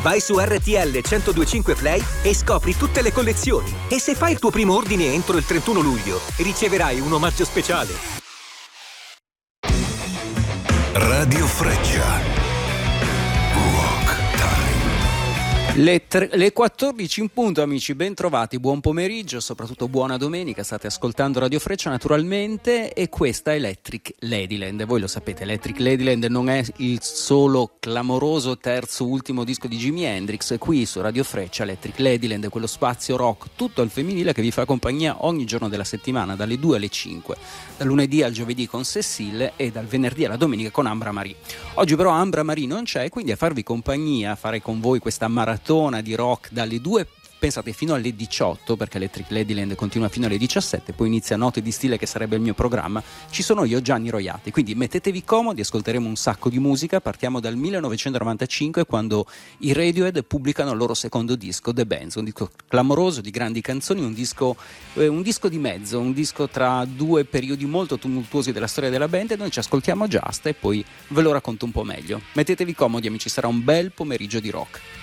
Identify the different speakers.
Speaker 1: Vai su RTL 1025 Play e scopri tutte le collezioni. E se fai il tuo primo ordine entro il 31 luglio, riceverai un omaggio speciale.
Speaker 2: Radio Freccia.
Speaker 3: Le 14 in punto, amici, ben trovati, buon pomeriggio, soprattutto buona domenica, state ascoltando Radio Freccia naturalmente e questa è Electric Ladyland. Voi lo sapete, Electric Ladyland non è il solo clamoroso terzo ultimo disco di Jimi Hendrix. Qui su Radio Freccia Electric Ladyland è quello spazio rock tutto al femminile che vi fa compagnia ogni giorno della settimana, dalle 2 alle 5, dal lunedì al giovedì con Cecile e dal venerdì alla domenica con Ambra Marie. Oggi però Ambra Marie non c'è, quindi a farvi compagnia, a fare con voi questa maratona di rock dalle 2, pensate, fino alle 18, perché Electric Ladyland continua fino alle 17, poi inizia Note di Stile, che sarebbe il mio programma. Ci sono io, Gianni Roiati, quindi mettetevi comodi, ascolteremo un sacco di musica. Partiamo dal 1995, quando i Radiohead pubblicano il loro secondo disco, The Bands, un disco clamoroso di grandi canzoni, un disco di mezzo, un disco tra due periodi molto tumultuosi della storia della band, e noi ci ascoltiamo Just e poi ve lo racconto un po' meglio. Mettetevi comodi, amici, sarà un bel pomeriggio di rock.